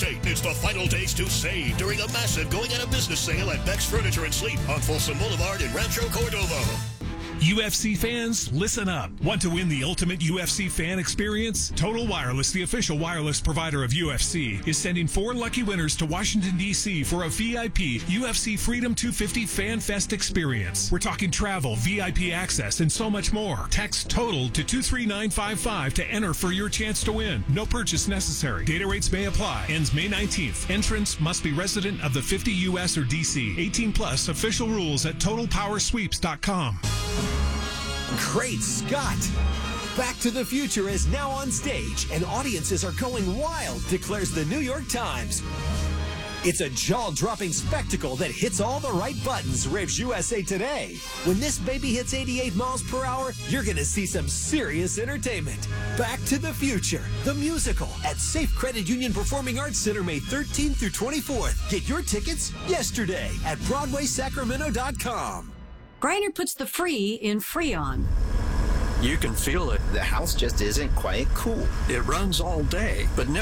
It's the final days to save during a massive going out of business sale at Beck's Furniture and Sleep on Folsom Boulevard in Rancho Cordova. UFC fans, listen up. Want to win the ultimate UFC fan experience? Total Wireless, the official wireless provider of UFC, is sending 4 lucky winners to Washington, D.C. for a VIP UFC Freedom 250 Fan Fest experience. We're talking travel, VIP access, and so much more. Text TOTAL to 23955 to enter for your chance to win. No purchase necessary. Data rates may apply. Ends May 19th. Entrants must be resident of the 50 U.S. or D.C. 18 plus. Official rules at TotalPowerSweeps.com. Great Scott! Back to the Future is now on stage, and audiences are going wild, declares the New York Times. It's a jaw-dropping spectacle that hits all the right buttons, raves USA Today. When this baby hits 88 miles per hour, you're going to see some serious entertainment. Back to the Future, the musical, at Safe Credit Union Performing Arts Center, May 13th through 24th. Get your tickets yesterday at BroadwaySacramento.com. Griner puts the free in Freon. You can feel it. The house just isn't quite cool. It runs all day, but never